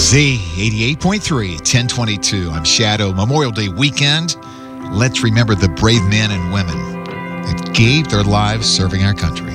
Z 88.3, 1022. I'm Shadow. Memorial Day weekend. Let's remember the brave men and women that gave their lives serving our country.